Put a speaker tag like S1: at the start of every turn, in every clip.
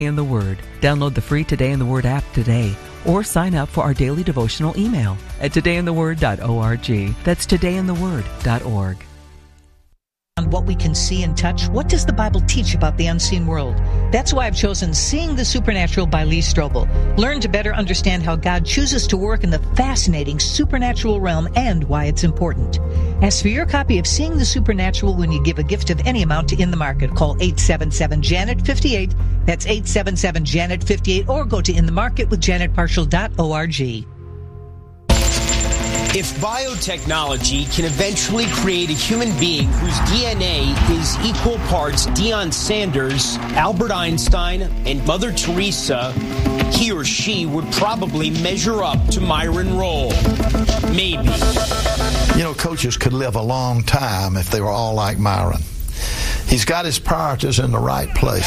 S1: in the Word. Download the free Today in the Word app today, or sign up for our daily devotional email at todayintheword.org. That's todayintheword.org.
S2: On what we can see and touch, what does the Bible teach about the unseen world? That's why I've chosen Seeing the Supernatural by Lee Strobel. Learn to better understand how God chooses to work in the fascinating supernatural realm and why it's important. Ask for your copy of Seeing the Supernatural when you give a gift of any amount to In the Market. Call 877-JANET-58. That's 877-JANET-58, or go to inthemarketwithjanetparshall.org.
S3: If biotechnology can eventually create a human being whose DNA is equal parts Deion Sanders, Albert Einstein, and Mother Teresa, he or she would probably measure up to Myron Rolle. Maybe.
S4: You know, coaches could live a long time if they were all like Myron. He's got his priorities in the right place.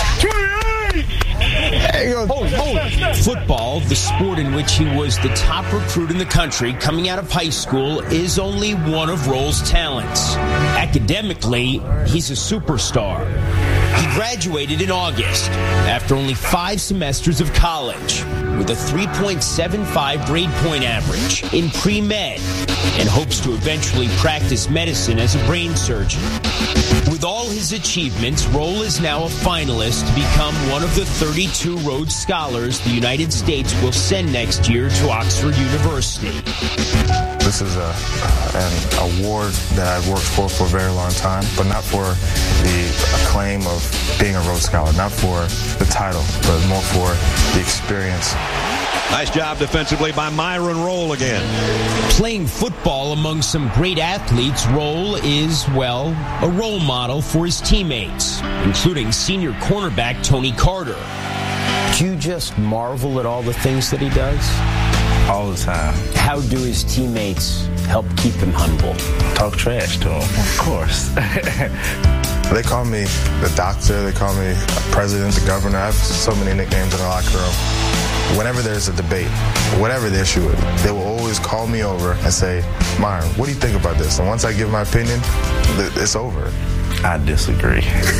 S3: Football, the sport in which he was the top recruit in the country coming out of high school, is only one of Rolle's talents. Academically, he's a superstar. He graduated in August after only 5 semesters of college with a 3.75 grade point average in pre-med and hopes to eventually practice medicine as a brain surgeon. With all his achievements, Rolle is now a finalist to become one of the 32 Rhodes Scholars the United States will send next year to Oxford University.
S5: This is an award that I've worked for a very long time, but not for the acclaim of being a Rhodes Scholar, not for the title, but more for the experience.
S6: Nice job defensively by Myron Rolle again.
S3: Playing football among some great athletes, Rolle is, well, a role model for his teammates, including senior cornerback Tony Carter. Do you just marvel at all the things that he does?
S5: All the time.
S3: How do his teammates help keep him humble?
S5: Talk trash to him, of course. They call me the doctor, they call me president, the governor. I have so many nicknames in the locker room. Whenever there's a debate, whatever the issue is, they will always call me over and say, Myron, what do you think about this? And once I give my opinion, it's over. I disagree.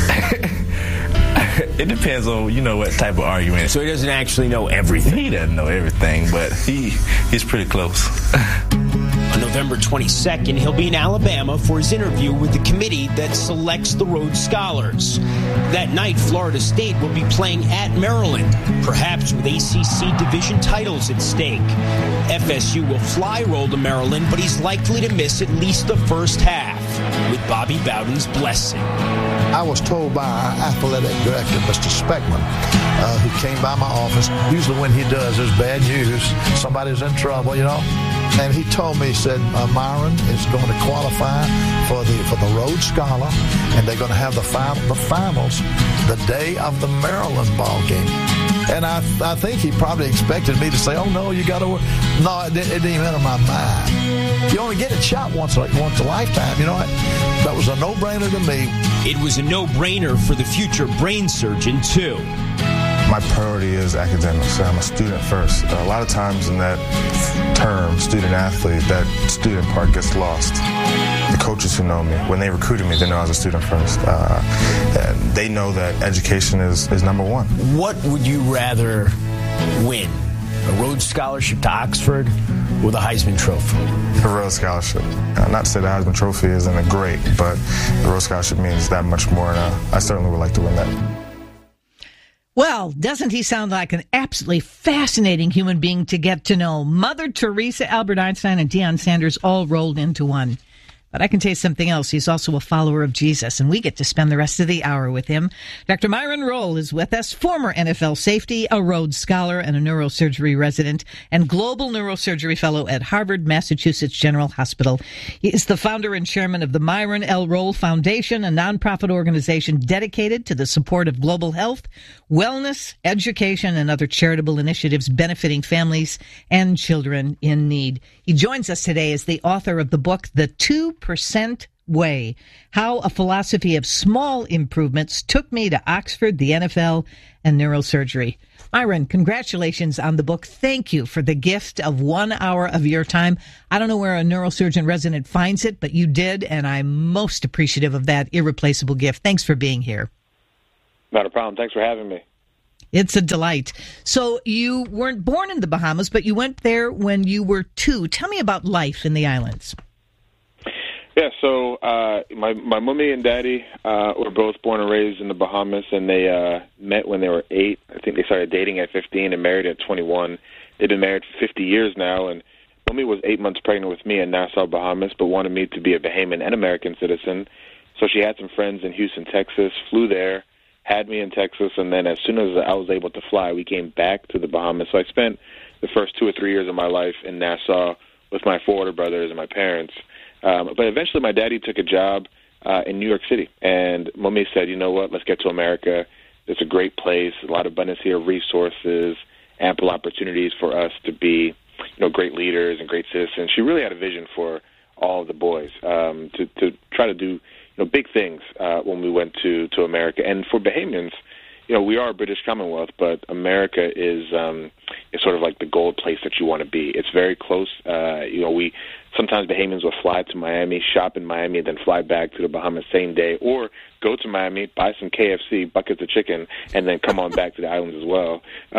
S5: It depends on, what type of argument.
S3: So he doesn't actually know everything.
S5: He doesn't know everything, but he's pretty close.
S3: On November 22nd, he'll be in Alabama for his interview with the committee that selects the Rhodes Scholars. That night, Florida State will be playing at Maryland, perhaps with ACC division titles at stake. FSU will fly Rolle to Maryland, but he's likely to miss at least the first half, with Bobby Bowden's blessing.
S4: I was told by our athletic director, Mr. Speckman, who came by my office. Usually when he does, there's bad news. Somebody's in trouble, And he told me, he said, Myron is going to qualify for the Rhodes Scholar, and they're going to have the finals the day of the Maryland ball game. And I think he probably expected me to say, oh, no, you got to work. No, it didn't even enter my mind. You only get a shot once a lifetime, That was a no-brainer to me.
S3: It was a no-brainer for the future brain surgeon, too.
S5: My priority is academics. I'm a student first. A lot of times in that term, student-athlete, that student part gets lost. The coaches who know me, when they recruited me, they know I was a student first. And they know that education is number one.
S3: What would you rather win? A Rhodes Scholarship to Oxford or the Heisman Trophy?
S5: The Rhodes Scholarship. Not to say the Heisman Trophy isn't great, but the Rhodes Scholarship means that much more, and I certainly would like to win that.
S2: Well, doesn't he sound like an absolutely fascinating human being to get to know? Mother Teresa, Albert Einstein, and Deion Sanders all rolled into one. But I can tell you something else. He's also a follower of Jesus, and we get to spend the rest of the hour with him. Dr. Myron Rolle is with us, former NFL safety, a Rhodes Scholar, and a neurosurgery resident, and global neurosurgery fellow at Harvard, Massachusetts General Hospital. He is the founder and chairman of the Myron L. Rolle Foundation, a nonprofit organization dedicated to the support of global health, wellness, education, and other charitable initiatives benefiting families and children in need. He joins us today as the author of the book, The 2% Way, How a Philosophy of Small Improvements Took Me to Oxford, the NFL, and Neurosurgery. Myron, congratulations on the book. Thank you for the gift of 1 hour of your time. I don't know where a neurosurgeon resident finds it, but you did, and I'm most appreciative of that irreplaceable gift. Thanks for being here.
S7: Not a problem. Thanks for having me.
S2: It's a delight. So you weren't born in the Bahamas, but you went there when you were 2. Tell me about life in the islands.
S7: Yeah, so my mommy and daddy were both born and raised in the Bahamas, and they met when they were 8. I think they started dating at 15 and married at 21. They've been married for 50 years now, and mommy was 8 months pregnant with me in Nassau, Bahamas, but wanted me to be a Bahamian and American citizen. So she had some friends in Houston, Texas, flew there, had me in Texas, and then as soon as I was able to fly, we came back to the Bahamas. So I spent the first 2 or 3 years of my life in Nassau with my 4 older brothers and my parents. But eventually my daddy took a job in New York City, and mommy said, you know what, let's get to America. It's a great place, a lot of abundance here, resources, ample opportunities for us to be, great leaders and great citizens. She really had a vision for all of the boys to try to do big things when we went to America. And for Bahamians, we are a British Commonwealth, but America is sort of like the gold place that you want to be. It's very close. We sometimes Bahamians will fly to Miami, shop in Miami, then fly back to the Bahamas same day, or go to Miami, buy some KFC, buckets of chicken, and then come on back to the islands as well.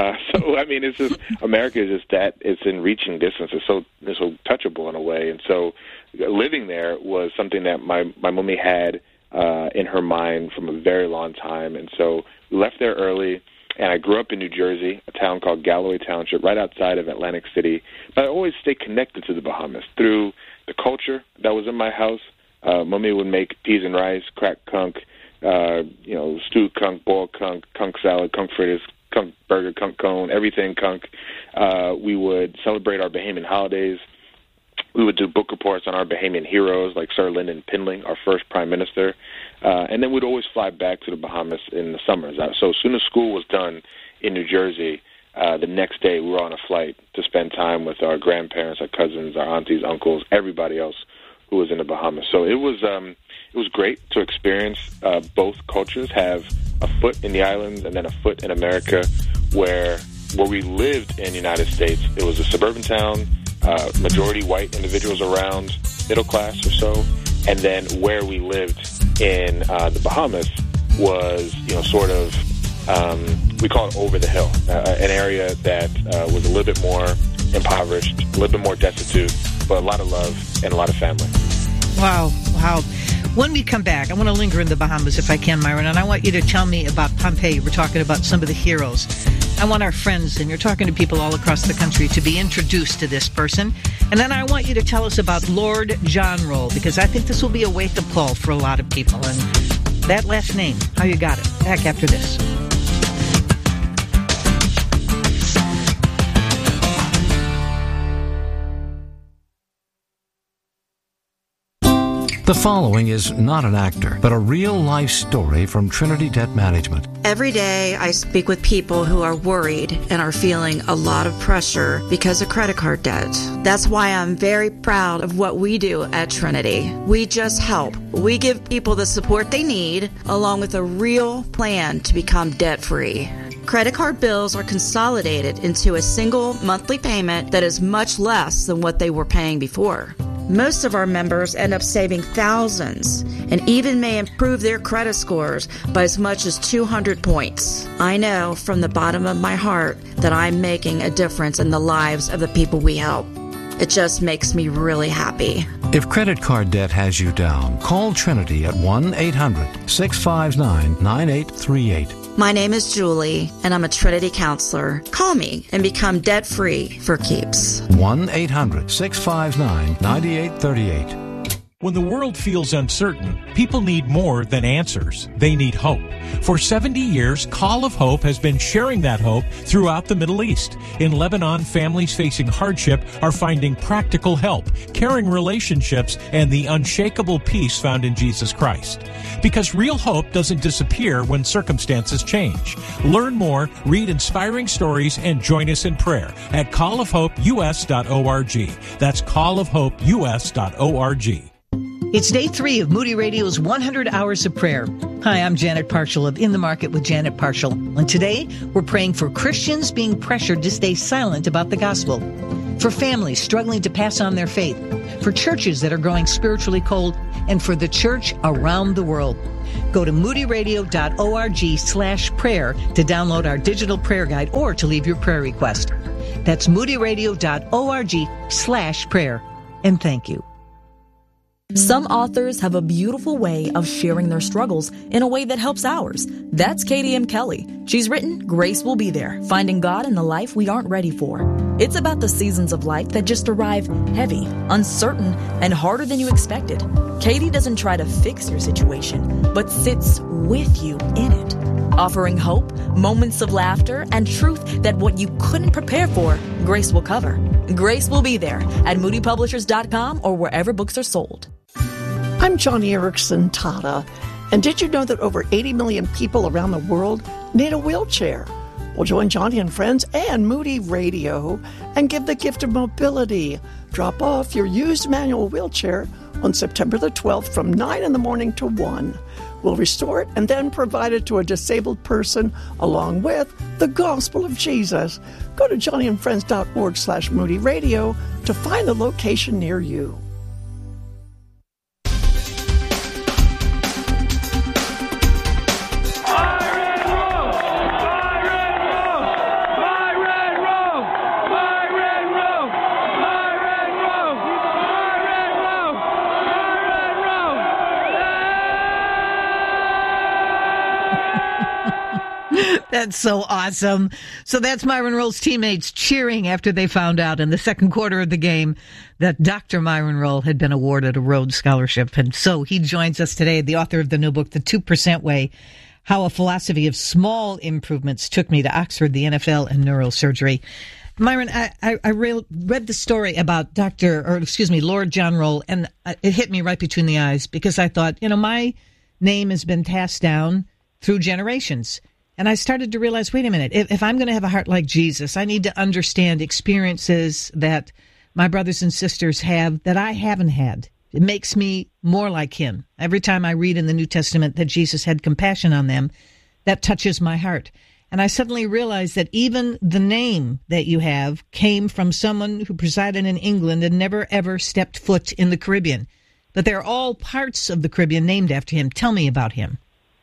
S7: It's just America is just that. It's in reaching distance. It's so touchable in a way, and so living there was something that my mommy had in her mind from a very long time, and so we left there early. And I grew up in New Jersey, a town called Galloway Township, right outside of Atlantic City. But I always stayed connected to the Bahamas through the culture that was in my house. Mommy would make peas and rice, cracked conch, stewed conch, boiled conch salad, conch fritters, conch burger, conch cone, everything conch. We would celebrate our Bahamian holidays. We would do book reports on our Bahamian heroes like Sir Lyndon Pindling, our first prime minister. And then we'd always fly back to the Bahamas in the summers. So as soon as school was done in New Jersey, the next day we were on a flight to spend time with our grandparents, our cousins, our aunties, uncles, everybody else who was in the Bahamas. So it was great to experience both cultures, have a foot in the islands and then a foot in America, where we lived in the United States. It was a suburban town, majority white individuals around, middle class or so, and then where we lived in the Bahamas was, we call it over the hill, an area that was a little bit more impoverished, a little bit more destitute, but a lot of love and a lot of family.
S2: Wow. When we come back, I want to linger in the Bahamas if I can, Myron, and I want you to tell me about Pompeii. We're talking about some of the heroes. I want our friends, and you're talking to people all across the country, to be introduced to this person. And then I want you to tell us about Lord John Roll, because I think this will be a wake-up call for a lot of people. And that last name, how you got it. Back after this.
S8: The following is not an actor, but a real-life story from Trinity Debt Management.
S9: Every day I speak with people who are worried and are feeling a lot of pressure because of credit card debt. That's why I'm very proud of what we do at Trinity. We just help. We give people the support they need, along with a real plan to become debt-free. Credit card bills are consolidated into a single monthly payment that is much less than what they were paying before. Most of our members end up saving thousands and even may improve their credit scores by as much as 200 points. I know from the bottom of my heart that I'm making a difference in the lives of the people we help. It just makes me really happy.
S8: If credit card debt has you down, call Trinity at 1-800-659-9838.
S9: My name is Julie, and I'm a Trinity counselor. Call me and become debt-free for keeps.
S8: 1-800-659-9838.
S10: When the world feels uncertain, people need more than answers. They need hope. For 70 years, Call of Hope has been sharing that hope throughout the Middle East. In Lebanon, families facing hardship are finding practical help, caring relationships, and the unshakable peace found in Jesus Christ. Because real hope doesn't disappear when circumstances change. Learn more, read inspiring stories, and join us in prayer at callofhopeus.org. That's callofhopeus.org.
S2: It's day 3 of Moody Radio's 100 Hours of Prayer. Hi, I'm Janet Parshall of In the Market with Janet Parshall. And today, we're praying for Christians being pressured to stay silent about the gospel, for families struggling to pass on their faith, for churches that are growing spiritually cold, and for the church around the world. Go to moodyradio.org/prayer to download our digital prayer guide or to leave your prayer request. That's moodyradio.org/prayer. And thank you.
S11: Some authors have a beautiful way of sharing their struggles in a way that helps ours. That's Katie M. Kelly. She's written Grace Will Be There, Finding God in the Life We Aren't Ready For. It's about the seasons of life that just arrive heavy, uncertain, and harder than you expected. Katie doesn't try to fix your situation, but sits with you in it, offering hope, moments of laughter, and truth that what you couldn't prepare for, Grace will cover. Grace Will Be There at moodypublishers.com or wherever books are sold.
S12: I'm Johnny Erickson Tata, and did you know that over 80 million people around the world need a wheelchair? Well, join Johnny and friends and Moody Radio and give the gift of mobility. Drop off your used manual wheelchair on September the 12th from 9 in the morning to 1. We'll restore it and then provide it to a disabled person along with the gospel of Jesus. Go to johnnyandfriends.org/Moody Radio to find the location near you.
S2: That's so awesome. So that's Myron Roll's teammates cheering after they found out in the second quarter of the game that Dr. Myron Roll had been awarded a Rhodes Scholarship. And so he joins us today, the author of the new book, The 2% Way, How a Philosophy of Small Improvements Took Me to Oxford, the NFL, and Neurosurgery. Myron, I read the story about Lord John Roll, and it hit me right between the eyes because I thought, my name has been passed down through generations. And I started to realize, wait a minute, if I'm going to have a heart like Jesus, I need to understand experiences that my brothers and sisters have that I haven't had. It makes me more like him. Every time I read in the New Testament that Jesus had compassion on them, that touches my heart. And I suddenly realized that even the name that you have came from someone who presided in England and never, ever stepped foot in the Caribbean. But they're all parts of the Caribbean named after him. Tell me about him.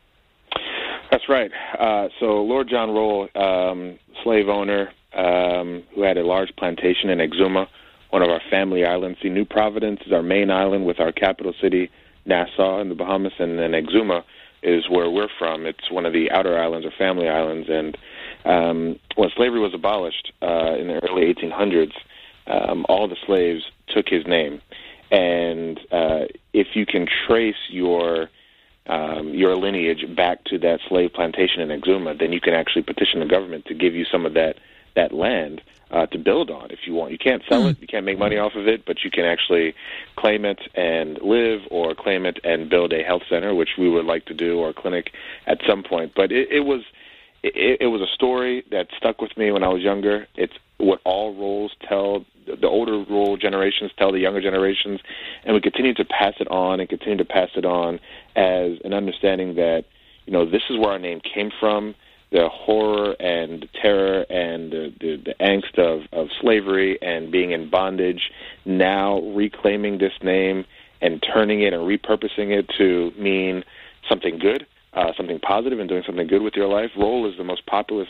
S7: That's right. So Lord John Roll, slave owner who had a large plantation in Exuma, one of our family islands. See, New Providence is our main island with our capital city, Nassau, in the Bahamas, and then Exuma is where we're from. It's one of the outer islands or family islands. And when slavery was abolished in the early 1800s, all the slaves took his name. And if you can trace your lineage back to that slave plantation in Exuma, then you can actually petition the government to give you some of that land to build on if you want. You can't sell it, you can't make money off of it, but you can actually claim it and live, or claim it and build a health center, which we would like to do, or a clinic at some point. But it was a story that stuck with me when I was younger. It's what all Rolls tell, the older Roll generations tell the younger generations, and we continue to pass it on and continue to pass it on as an understanding that, this is where our name came from, the horror and the terror and the angst of slavery and being in bondage, now reclaiming this name and turning it and repurposing it to mean something good, something positive, and doing something good with your life. Roll is the most popular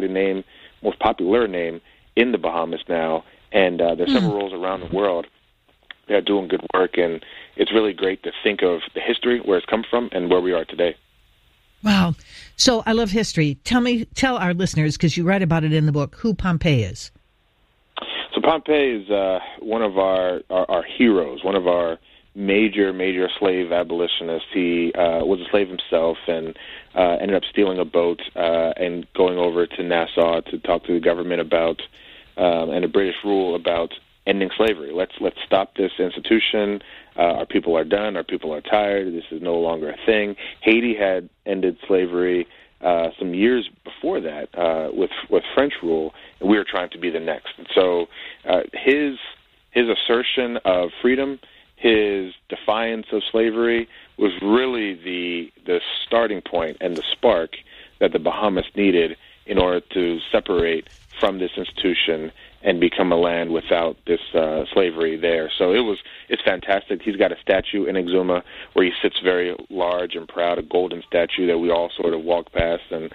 S7: name in the Bahamas now, and there's several Rolls around the world that are doing good work, and it's really great to think of the history, where it's come from, and where we are today.
S2: Wow. So I love history. Tell our listeners, because you write about it in the book, who Pompey is.
S7: So Pompey is one of our heroes, one of our major slave abolitionists. He was a slave himself and ended up stealing a boat and going over to Nassau to talk to the government about and the British rule about ending slavery. Let's stop this institution. Our people are done. Our people are tired. This is no longer a thing. Haiti had ended slavery some years before that with French rule, and we were trying to be the next. And so his assertion of freedom, his defiance of slavery, was really the starting point and the spark that the Bahamas needed in order to separate from this institution and become a land without this slavery there. So it's fantastic. He's got a statue in Exuma where he sits very large and proud, a golden statue that we all sort of walk past and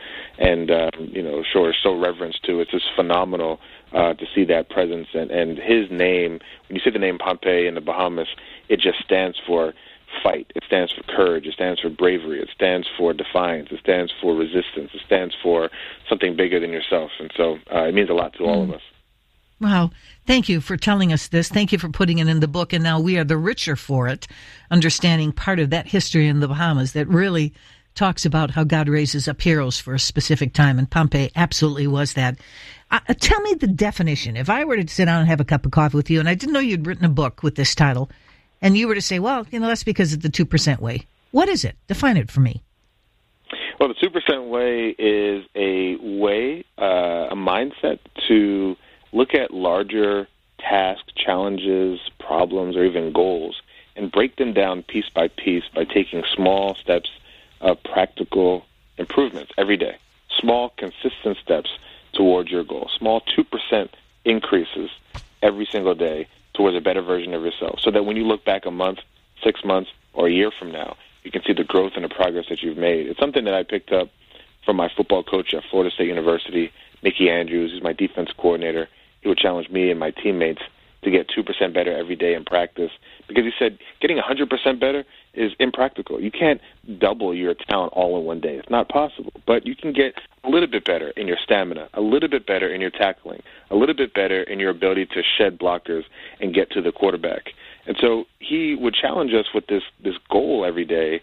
S7: show reverence to. It's just phenomenal to see that presence. And his name, when you see the name Pompey in the Bahamas, it just stands for fight. It stands for courage. It stands for bravery. It stands for defiance. It stands for resistance. It stands for something bigger than yourself. And so it means a lot to all of us.
S2: Wow. Thank you for telling us this. Thank you for putting it in the book. And now we are the richer for it, understanding part of that history in the Bahamas that really talks about how God raises up heroes for a specific time. And Pompey absolutely was that. Tell me the definition. If I were to sit down and have a cup of coffee with you, and I didn't know you'd written a book with this title, and you were to say, well, that's because of the 2% way. What is it? Define it for me.
S7: Well, the 2% way is a way, a mindset to look at larger tasks, challenges, problems, or even goals, and break them down piece by piece by taking small steps of practical improvements every day. Small, consistent steps towards your goal. Small 2% increases every single day towards a better version of yourself, so that when you look back a month, 6 months, or a year from now, you can see the growth and the progress that you've made. It's something that I picked up from my football coach at Florida State University, Mickey Andrews, who's my defense coordinator. He would challenge me and my teammates to get 2% better every day in practice, because he said getting 100% better is impractical. You can't double your talent all in one day. It's not possible. But you can get a little bit better in your stamina, a little bit better in your tackling, a little bit better in your ability to shed blockers and get to the quarterback. And so he would challenge us with this goal every day,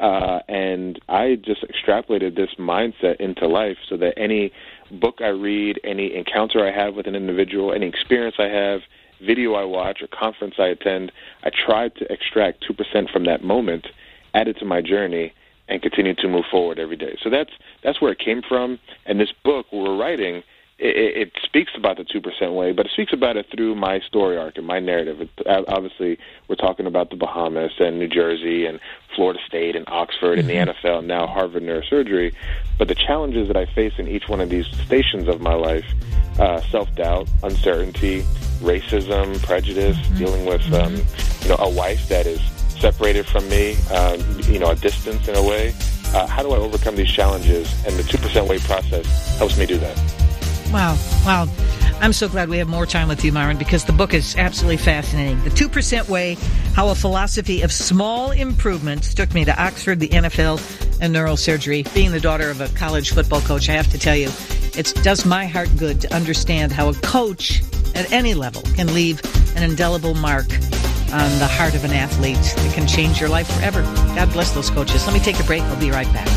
S7: and I just extrapolated this mindset into life so that any book I read, any encounter I have with an individual, any experience I have, video I watch, or conference I attend, I try to extract 2% from that moment, add it to my journey, and continue to move forward every day. So that's where it came from. And this book we're writing, it speaks about the 2% way, but it speaks about it through my story arc and my narrative. Obviously, we're talking about the Bahamas and New Jersey and Florida State and Oxford and the NFL and now Harvard Neurosurgery. But the challenges that I face in each one of these stations of my life, self-doubt, uncertainty, racism, prejudice, dealing with a wife that is separated from me, a distance in a way. How do I overcome these challenges? And the 2% way process helps me do that.
S2: Wow. I'm so glad we have more time with you, Myron, because the book is absolutely fascinating. The 2% Way, How a Philosophy of Small Improvements Took Me to Oxford, the NFL, and Neurosurgery. Being the daughter of a college football coach, I have to tell you, it does my heart good to understand how a coach at any level can leave an indelible mark on the heart of an athlete that can change your life forever. God bless those coaches. Let me take a break. I'll be right back.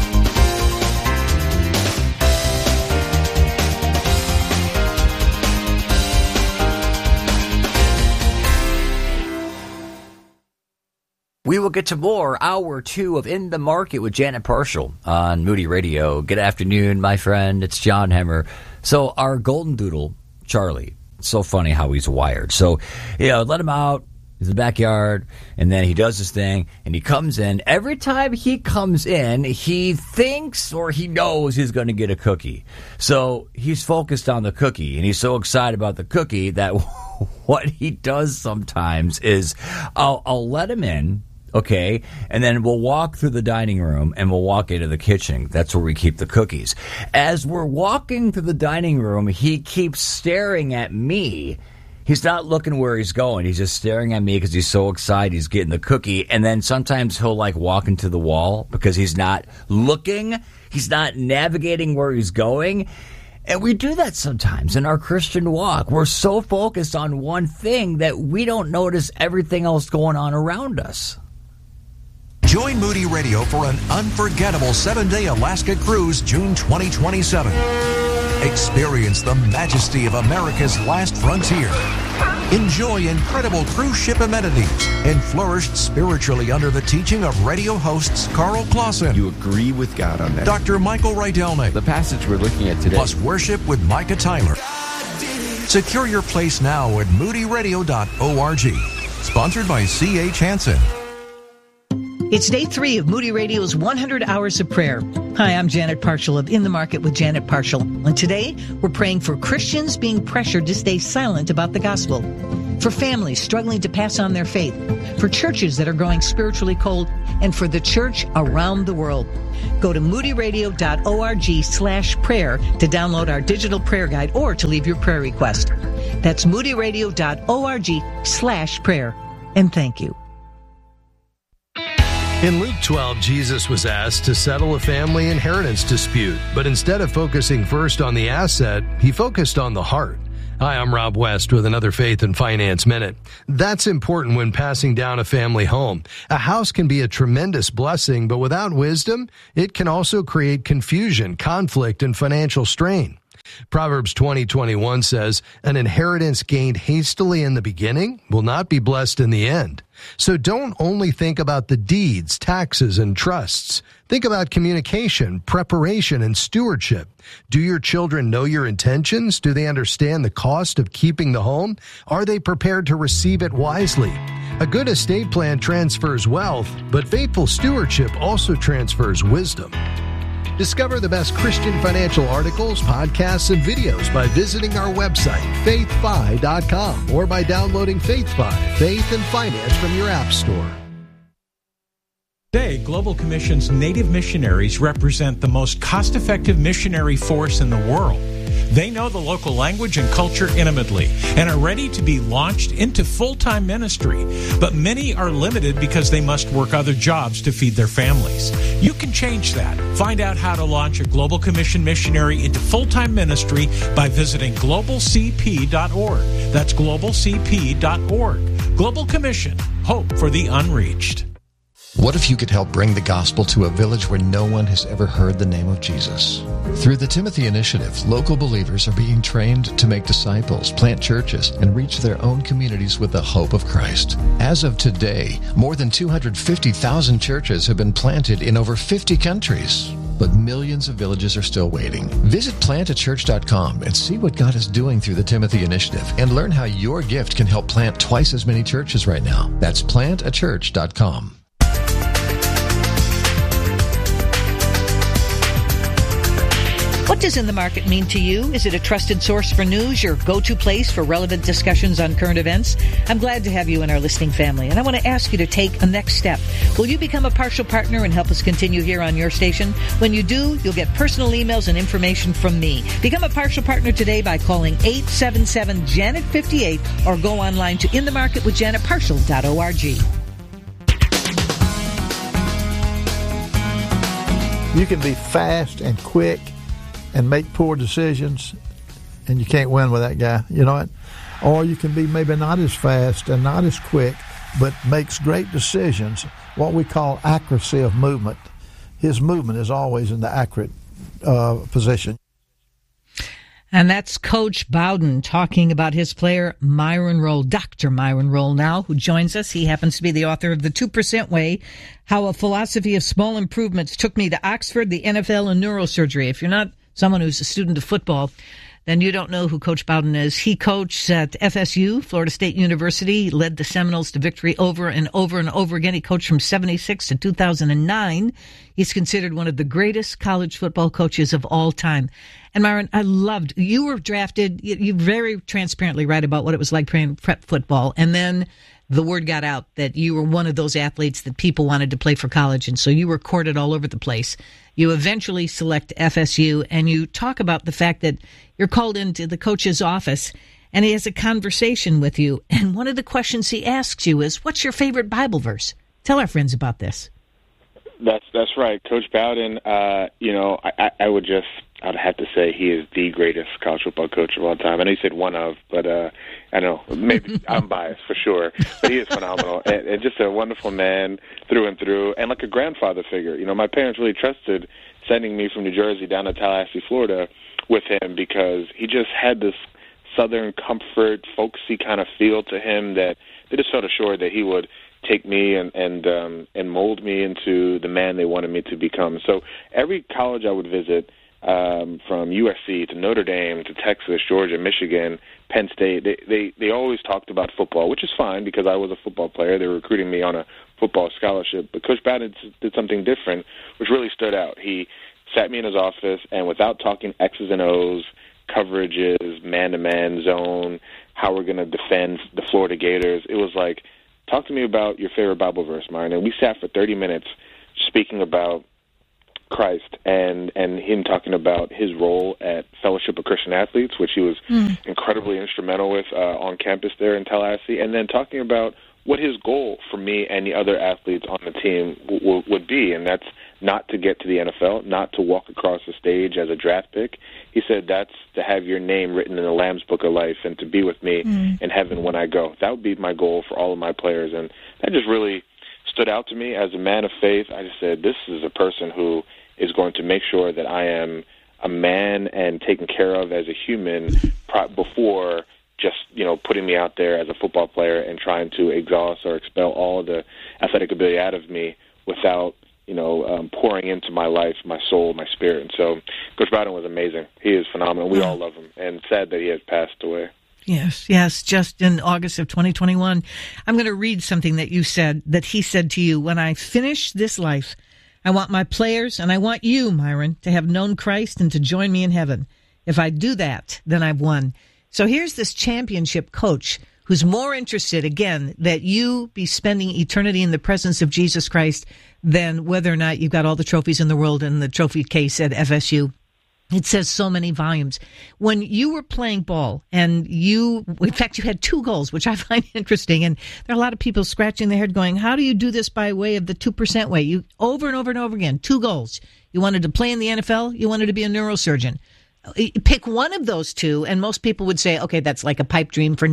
S13: We will get to more Hour 2 of In the Market with Janet Parshall on Moody Radio. Good afternoon, my friend. It's John Hemmer. So our golden doodle, Charlie, it's so funny how he's wired. So, let him out. He's in the backyard, and then he does his thing, and he comes in. Every time he comes in, he thinks or he knows he's going to get a cookie. So he's focused on the cookie, and he's so excited about the cookie that what he does sometimes is I'll let him in, okay, and then we'll walk through the dining room, and we'll walk into the kitchen. That's where we keep the cookies. As we're walking through the dining room, he keeps staring at me. He's not looking where he's going. He's just staring at me because he's so excited he's getting the cookie. And then sometimes he'll walk into the wall because he's not looking. He's not navigating where he's going. And we do that sometimes in our Christian walk. We're so focused on one thing that we don't notice everything else going on around us.
S14: Join Moody Radio for an unforgettable 7-day Alaska cruise, June 2027. Experience the majesty of America's last frontier. Enjoy incredible cruise ship amenities and flourish spiritually under the teaching of radio hosts Carl Clausen.
S15: You agree with God on that.
S14: Dr. Michael Rydelnik.
S15: The passage we're looking at today.
S14: Plus worship with Micah Tyler. Secure your place now at moodyradio.org. Sponsored by C.H. Hansen.
S2: It's day 3 of Moody Radio's 100 Hours of Prayer. Hi, I'm Janet Parshall of In the Market with Janet Parshall. And today, we're praying for Christians being pressured to stay silent about the gospel, for families struggling to pass on their faith, for churches that are growing spiritually cold, and for the church around the world. Go to moodyradio.org/prayer to download our digital prayer guide or to leave your prayer request. That's moodyradio.org/prayer. And thank you.
S16: In Luke 12, Jesus was asked to settle a family inheritance dispute, but instead of focusing first on the asset, he focused on the heart. Hi, I'm Rob West with another Faith and Finance Minute. That's important when passing down a family home. A house can be a tremendous blessing, but without wisdom, it can also create confusion, conflict, and financial strain. Proverbs 20:21 says, "An inheritance gained hastily in the beginning will not be blessed in the end." So don't only think about the deeds, taxes, and trusts. Think about communication, preparation, and stewardship. Do your children know your intentions? Do they understand the cost of keeping the home? Are they prepared to receive it wisely? A good estate plan transfers wealth, but faithful stewardship also transfers wisdom. Discover the best Christian financial articles, podcasts, and videos by visiting our website, faithfi.com, or by downloading FaithFi, Faith and Finance, from your app store.
S10: Today, Global Commission's Native missionaries represent the most cost-effective missionary force in the world. They know the local language and culture intimately and are ready to be launched into full-time ministry. But many are limited because they must work other jobs to feed their families. You can change that. Find out how to launch a Global Commission missionary into full-time ministry by visiting globalcp.org. That's globalcp.org. Global Commission. Hope for the unreached.
S17: What if you could help bring the gospel to a village where no one has ever heard the name of Jesus? Through the Timothy Initiative, local believers are being trained to make disciples, plant churches, and reach their own communities with the hope of Christ. As of today, more than 250,000 churches have been planted in over 50 countries. But millions of villages are still waiting. Visit plantachurch.com and see what God is doing through the Timothy Initiative and learn how your gift can help plant twice as many churches right now. That's plantachurch.com.
S2: What does In the Market mean to you? Is it a trusted source for news, your go-to place for relevant discussions on current events? I'm glad to have you in our listening family, and I want to ask you to take a next step. Will you become a partial partner and help us continue here on your station? When you do, you'll get personal emails and information from me. Become a partial partner today by calling 877-JANET-58 or go online to inthemarketwithjanetparshall.org.
S4: You can be fast and quick and make poor decisions, and you can't win with that guy. You know what? Or you can be maybe not as fast and not as quick, but makes great decisions, what we call accuracy of movement. His movement is always in the accurate position.
S2: And that's Coach Bowden talking about his player, Myron Rolle, Dr. Myron Rolle now, who joins us. He happens to be the author of The 2% Way, How a Philosophy of Small Improvements Took Me to Oxford, the NFL, and Neurosurgery. If you're not someone who's a student of football, then you don't know who Coach Bowden is. He coached at FSU, Florida State University. He led the Seminoles to victory over and over and over again. He coached from 1976 to 2009. He's considered one of the greatest college football coaches of all time. And Myron, I loved, you were drafted, you very transparently write about what it was like playing prep football. And then the word got out that you were one of those athletes that people wanted to play for college. And so you were courted all over the place. You eventually select FSU, and you talk about the fact that you're called into the coach's office, and he has a conversation with you. And one of the questions he asks you is, what's your favorite Bible verse? Tell our friends about this.
S7: That's right. Coach Bowden, I'd have to say he is the greatest college football coach of all time. I know you said one of, but I know maybe I'm biased for sure. But he is phenomenal and just a wonderful man through and through, and like a grandfather figure. You know, my parents really trusted sending me from New Jersey down to Tallahassee, Florida, with him because he just had this Southern comfort, folksy kind of feel to him that they just felt assured that he would take me and mold me into the man they wanted me to become. So every college I would visit, from USC to Notre Dame to Texas, Georgia, Michigan, Penn State. They always talked about football, which is fine because I was a football player. They were recruiting me on a football scholarship. But Coach Bowden did something different, which really stood out. He sat me in his office, and without talking X's and O's, coverages, man-to-man zone, how we're going to defend the Florida Gators, it was like, talk to me about your favorite Bible verse, Myron. And we sat for 30 minutes speaking about Christ and him talking about his role at Fellowship of Christian Athletes, which he was incredibly instrumental with on campus there in Tallahassee, and then talking about what his goal for me and the other athletes on the team would be, and that's not to get to the NFL, not to walk across the stage as a draft pick. He said that's to have your name written in the Lamb's Book of Life and to be with me in heaven when I go. That would be my goal for all of my players, and that just really stood out to me as a man of faith. I just said, this is a person who is going to make sure that I am a man and taken care of as a human before just, putting me out there as a football player and trying to exhaust or expel all the athletic ability out of me without, pouring into my life, my soul, my spirit. And so Coach Bowden was amazing. He is phenomenal. We all love him, and sad that he has passed away.
S2: Yes, just in August of 2021. I'm going to read something that you said, that he said to you. When I finish this life, I want my players, and I want you, Myron, to have known Christ and to join me in heaven. If I do that, then I've won. So here's this championship coach who's more interested, again, that you be spending eternity in the presence of Jesus Christ than whether or not you've got all the trophies in the world in the trophy case at FSU. It says so many volumes. When you were playing ball and in fact, you had 2 goals, which I find interesting. And there are a lot of people scratching their head going, how do you do this by way of the 2% way? You over and over and over again, 2 goals. You wanted to play in the NFL. You wanted to be a neurosurgeon. Pick one of those 2, and most people would say, okay, that's like a pipe dream for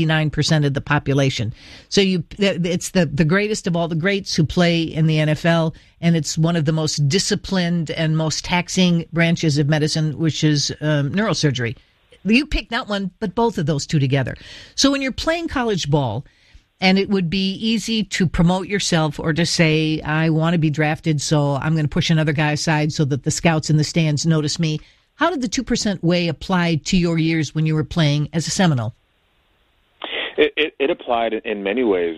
S2: 99% of the population. So it's the greatest of all the greats who play in the NFL, and it's one of the most disciplined and most taxing branches of medicine, which is neurosurgery. You pick not one, but both of those 2 together. So when you're playing college ball, and it would be easy to promote yourself or to say, I want to be drafted, so I'm going to push another guy aside so that the scouts in the stands notice me. How did the 2% way apply to your years when you were playing as a Seminole?
S7: It applied in many ways.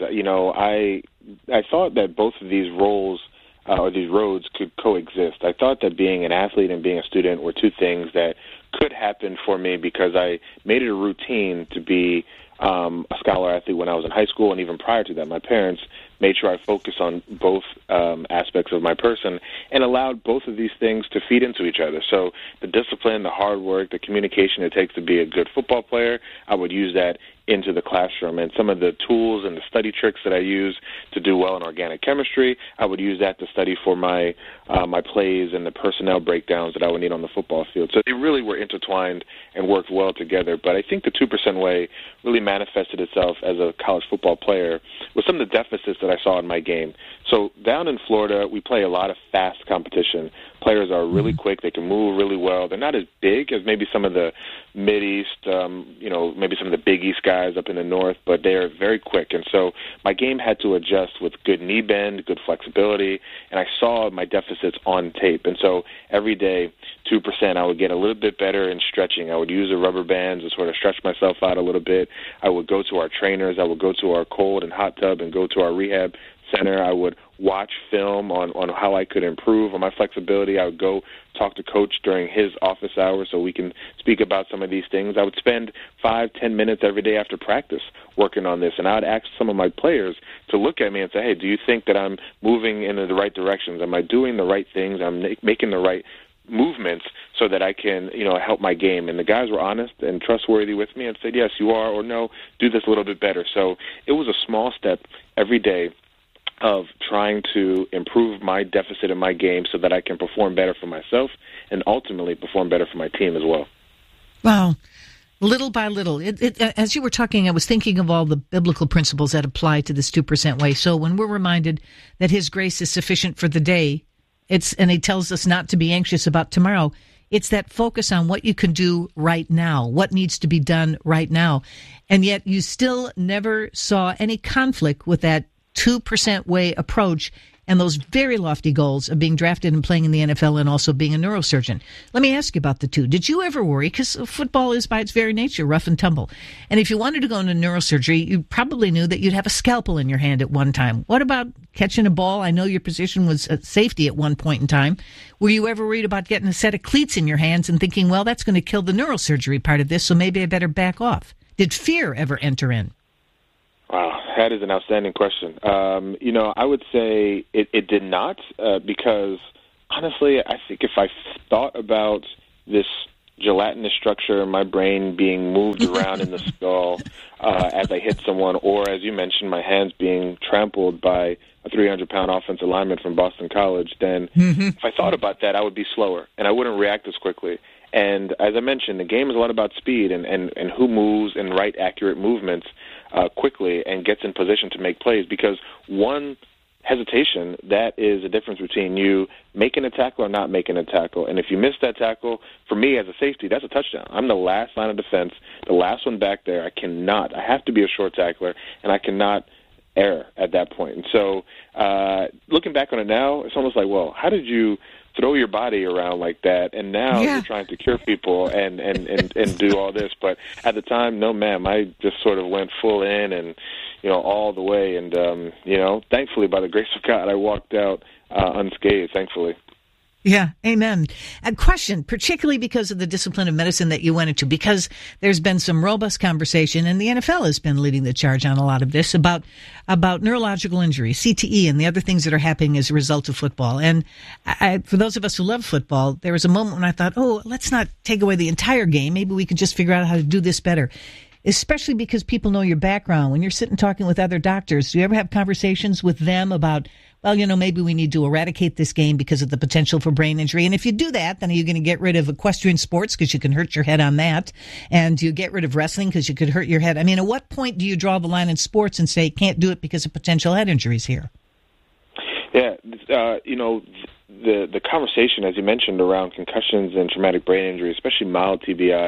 S7: I thought that both of these roles or these roads could coexist. I thought that being an athlete and being a student were 2 things that could happen for me because I made it a routine to be a scholar athlete when I was in high school, and even prior to that, my parents made sure I focused on both aspects of my person and allowed both of these things to feed into each other. So the discipline, the hard work, the communication it takes to be a good football player, I would use that into the classroom. And some of the tools and the study tricks that I use to do well in organic chemistry, I would use that to study for my plays and the personnel breakdowns that I would need on the football field. So they really were intertwined and worked well together. But I think the 2% way really manifested itself as a college football player with some of the deficits that I saw in my game. So down in Florida, we play a lot of fast competition. Players are really quick. They can move really well. They're not as big as maybe some of the Mid-East, maybe some of the Big East guys up in the north, but they are very quick. And so my game had to adjust with good knee bend, good flexibility, and I saw my deficits on tape. And so every day, 2%, I would get a little bit better in stretching. I would use the rubber bands to sort of stretch myself out a little bit. I would go to our trainers. I would go to our cold and hot tub and go to our rehab center. I would watch film on how I could improve on my flexibility. I would go talk to Coach during his office hours so we can speak about some of these things. I would spend 5-10 minutes every day after practice working on this, and I would ask some of my players to look at me and say, hey, do you think that I'm moving in the right directions? Am I doing the right things? I'm making the right movements so that I can, help my game. And the guys were honest and trustworthy with me and said, yes, you are, or no, do this a little bit better. So it was a small step every day of trying to improve my deficit in my game so that I can perform better for myself and ultimately perform better for my team as well.
S2: Wow. Little by little. As you were talking, I was thinking of all the biblical principles that apply to this 2% way. So when we're reminded that His grace is sufficient for the day, and He tells us not to be anxious about tomorrow, it's that focus on what you can do right now, what needs to be done right now. And yet you still never saw any conflict with that 2% way approach. and those very lofty goals of being drafted and playing in the NFL and also being a neurosurgeon. Let me ask you about the two. Did you ever worry? Because football is by its very nature rough and tumble. And if you wanted to go into neurosurgery, you probably knew that you'd have a scalpel in your hand at one time. What about catching a ball? I know your position was safety at one point in time. Were you ever worried about getting a set of cleats in your hands and thinking, well, that's going to kill the neurosurgery part of this, so maybe I better back off? Did fear ever enter in?
S7: Wow, that is an outstanding question. I would say it did not, because honestly, I think if I thought about this gelatinous structure in my brain being moved around in the skull as I hit someone, or as you mentioned, my hands being trampled by a 300-pound offensive lineman from Boston College, then if I thought about that, I would be slower, and I wouldn't react as quickly. And as I mentioned, the game is a lot about speed and who moves in right, accurate movements quickly and gets in position to make plays, because one hesitation, that is the difference between you making a tackle or not making a tackle. And if you miss that tackle, for me as a safety, that's a touchdown. I'm the last line of defense, the last one back there. I have to be a short tackler, and I cannot err at that point. And so looking back on it now, it's almost like, well, how did you throw your body around like that, and now you're trying to cure people and do all this? But at the time, no, ma'am, I just sort of went full in and, all the way. And, thankfully, by the grace of God, I walked out unscathed, thankfully.
S2: Yeah, amen. A question, particularly because of the discipline of medicine that you went into, because there's been some robust conversation, and the NFL has been leading the charge on a lot of this, about neurological injury, CTE, and the other things that are happening as a result of football. And for those of us who love football, there was a moment when I thought, let's not take away the entire game. Maybe we could just figure out how to do this better, especially because people know your background. When you're sitting talking with other doctors, do you ever have conversations with them about, maybe we need to eradicate this game because of the potential for brain injury? And if you do that, then are you going to get rid of equestrian sports because you can hurt your head on that? And you get rid of wrestling because you could hurt your head? I mean, at what point do you draw the line in sports and say, can't do it because of potential head injuries here?
S7: Yeah, the conversation, as you mentioned, around concussions and traumatic brain injury, especially mild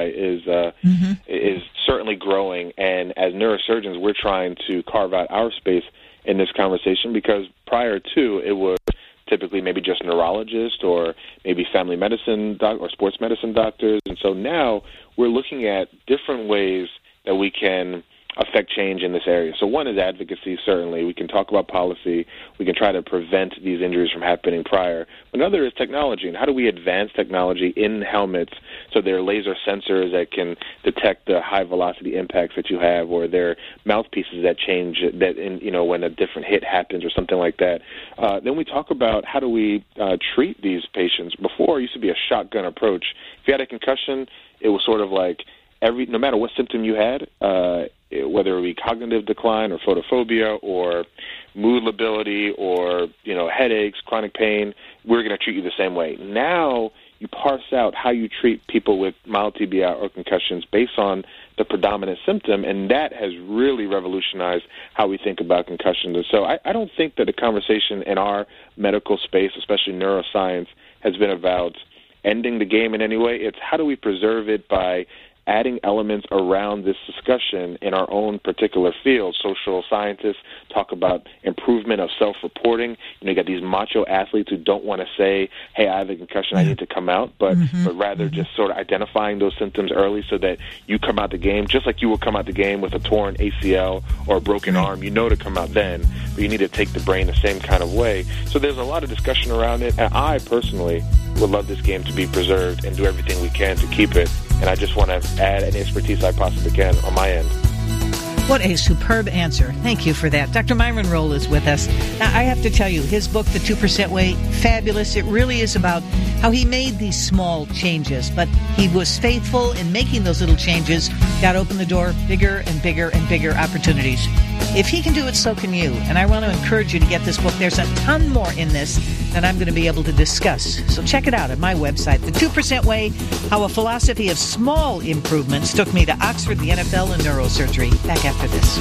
S7: TBI, is certainly growing. And as neurosurgeons, we're trying to carve out our space in this conversation, because prior to, it was typically maybe just neurologists or maybe family medicine or sports medicine doctors. And so now we're looking at different ways that we can affect change in this area. So one is advocacy, certainly. We can talk about policy. We can try to prevent these injuries from happening prior. Another is technology, and how do we advance technology in helmets so there are laser sensors that can detect the high-velocity impacts that you have, or there are mouthpieces that change that when a different hit happens or something like that. Then we talk about how do we treat these patients. Before, it used to be a shotgun approach. If you had a concussion, it was sort of like no matter what symptom you had, whether it be cognitive decline or photophobia or mood lability or headaches, chronic pain, we're going to treat you the same way. Now you parse out how you treat people with mild TBI or concussions based on the predominant symptom, and that has really revolutionized how we think about concussions. And so I don't think that the conversation in our medical space, especially neuroscience, has been about ending the game in any way. It's how do we preserve it by adding elements around this discussion in our own particular field. Social scientists talk about improvement of self-reporting. You got these macho athletes who don't want to say, hey, I have a concussion, I need to come out, but rather just sort of identifying those symptoms early so that you come out the game, just like you will come out the game with a torn ACL or a broken arm. You know to come out then, but you need to take the brain the same kind of way. So there's a lot of discussion around it, and I personally would love this game to be preserved and do everything we can to keep it. And I just want to add any expertise I possibly can on my end.
S2: What a superb answer. Thank you for that. Dr. Myron Rolle is with us. Now, I have to tell you, his book, The 2% Way, fabulous. It really is about how he made these small changes, but he was faithful in making those little changes, got to open the door, bigger and bigger and bigger opportunities. If he can do it, so can you. And I want to encourage you to get this book. There's a ton more in this than I'm going to be able to discuss. So check it out at my website, The 2% Way, How a Philosophy of Small Improvements Took Me to Oxford, the NFL, and Neurosurgery. Back after this.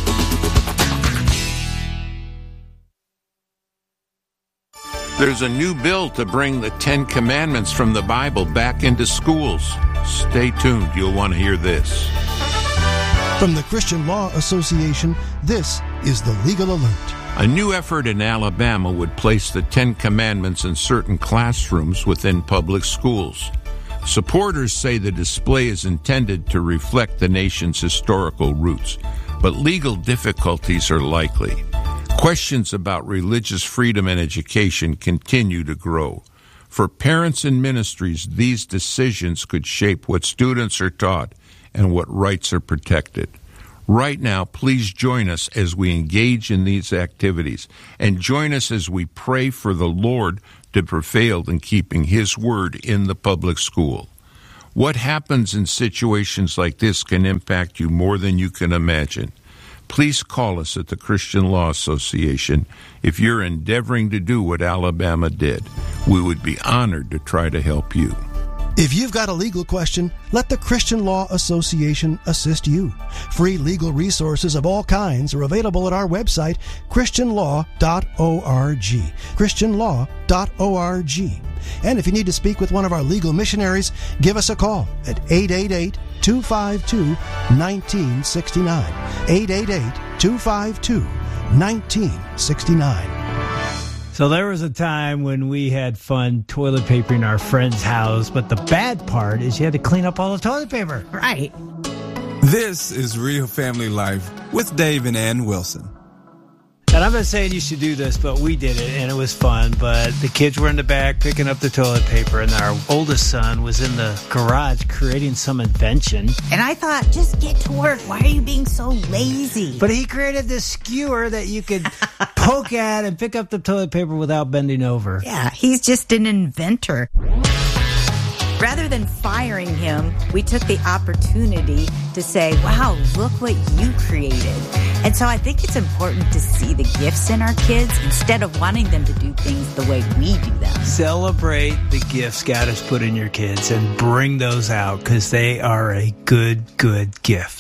S18: There's a new bill to bring the 10 Commandments from the Bible back into schools. Stay tuned. You'll want to hear this.
S19: From the Christian Law Association, this is the Legal Alert.
S18: A new effort in Alabama would place the 10 Commandments in certain classrooms within public schools. Supporters say the display is intended to reflect the nation's historical roots, but legal difficulties are likely. Questions about religious freedom and education continue to grow. For parents and ministries, these decisions could shape what students are taught and what rights are protected. Right now, please join us as we engage in these activities, and join us as we pray for the Lord to prevail in keeping His word in the public school. What happens in situations like this can impact you more than you can imagine. Please call us at the Christian Law Association if you're endeavoring to do what Alabama did. We would be honored to try to help you.
S19: If you've got a legal question, let the Christian Law Association assist you. Free legal resources of all kinds are available at our website, christianlaw.org. christianlaw.org. And if you need to speak with one of our legal missionaries, give us a call at 888-252-1969. 888-252-1969.
S20: So there was a time when we had fun toilet papering our friend's house, but the bad part is you had to clean up all the toilet paper.
S2: Right.
S21: This is Real Family Life with Dave and Ann Wilson.
S20: And I'm not saying you should do this, but we did it, and it was fun. But the kids were in the back picking up the toilet paper, and our oldest son was in the garage creating some invention.
S22: And I thought, just get to work. Why are you being so lazy?
S20: But he created this skewer that you could poke at and pick up the toilet paper without bending over.
S22: Yeah, he's just an inventor. Rather than firing him, we took the opportunity to say, wow, look what you created. And so I think it's important to see the gifts in our kids instead of wanting them to do things the way we do them.
S20: Celebrate the gifts God has put in your kids and bring those out because they are a good gift.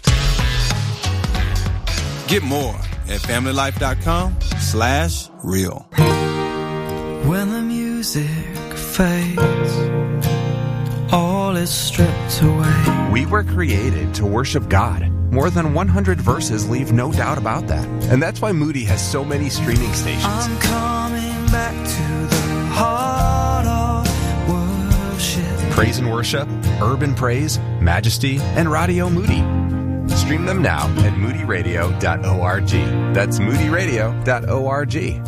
S21: Get more at familylife.com/real.
S23: When the music fades, all is stripped away.
S24: We were created to worship God. More than 100 verses leave no doubt about that. And that's why Moody has so many streaming stations.
S23: I'm coming back to the heart of worship.
S24: Praise and Worship, Urban Praise, Majesty, and Radio Moody. Stream them now at moodyradio.org. That's moodyradio.org.